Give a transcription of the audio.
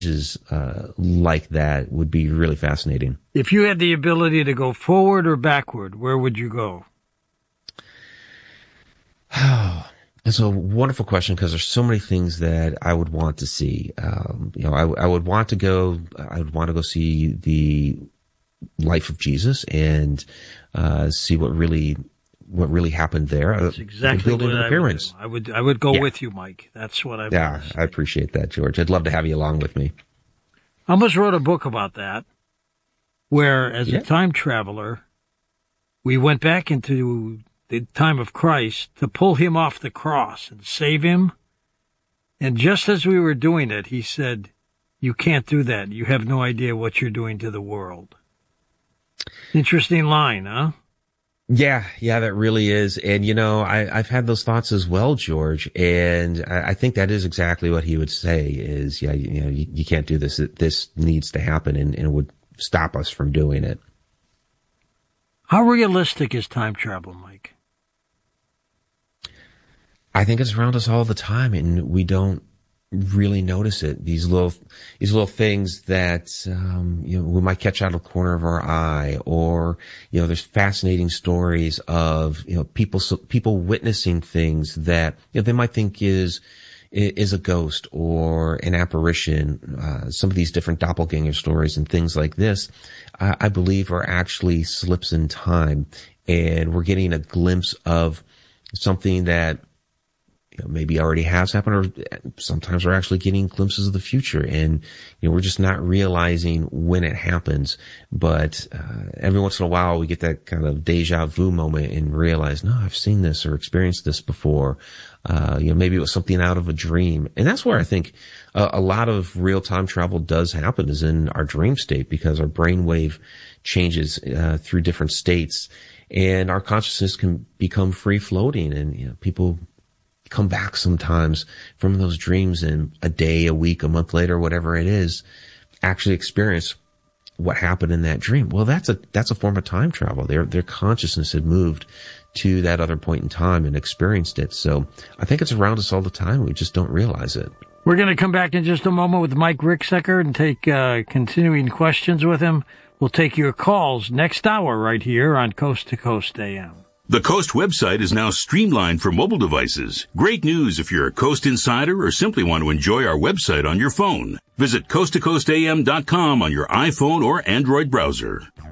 like that would be really fascinating. If you had the ability to go forward or backward, where would you go? It's a wonderful question because there's so many things that I would want to see. I would want to go see the life of Jesus and see what really happened there. That's exactly what I would do. I would go with you, Mike. That's what I would. Yeah, I appreciate that, George. I'd love to have you along with me. I almost wrote a book about that, where as a time traveler, we went back into the time of Christ to pull him off the cross and save him. And just as we were doing it, he said, "You can't do that. You have no idea what you're doing to the world." Interesting line, huh? Yeah, that really is. And, I've had those thoughts as well, George. And I think that is exactly what he would say is, you can't do this. This needs to happen and it would stop us from doing it. How realistic is time travel, Mike? I think it's around us all the time and we don't really notice it. These little things that, we might catch out of the corner of our eye, or, there's fascinating stories of, people witnessing things that, they might think is a ghost or an apparition. Some of these different doppelganger stories and things like this, I believe are actually slips in time, and we're getting a glimpse of something that maybe already has happened, or sometimes we're actually getting glimpses of the future, and we're just not realizing when it happens. But every once in a while, we get that kind of deja vu moment and realize, no, I've seen this or experienced this before. Maybe it was something out of a dream, and that's where I think a lot of real time travel does happen, is in our dream state, because our brainwave changes through different states, and our consciousness can become free floating, and people come back sometimes from those dreams, and a day, a week, a month later, whatever it is, actually experience what happened in that dream. Well, that's a form of time travel. Their consciousness had moved to that other point in time and experienced it. So I think it's around us all the time. We just don't realize it. We're going to come back in just a moment with Mike Ricksecker and take continuing questions with him. We'll take your calls next hour right here on Coast to Coast AM. The Coast website is now streamlined for mobile devices. Great news if you're a Coast insider or simply want to enjoy our website on your phone. Visit coasttocoastam.com on your iPhone or Android browser.